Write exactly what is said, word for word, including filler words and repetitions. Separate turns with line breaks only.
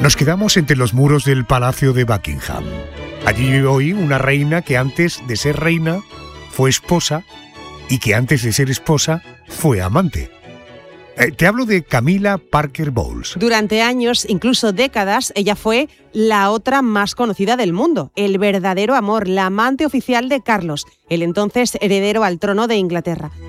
Nos quedamos entre los muros del Palacio de Buckingham. Allí vive hoy una reina que antes de ser reina fue esposa y que antes de ser esposa fue amante. Eh, te hablo de Camilla Parker Bowles.
Durante años, incluso décadas, ella fue la otra más conocida del mundo, el verdadero amor, la amante oficial de Carlos, el entonces heredero al trono de Inglaterra.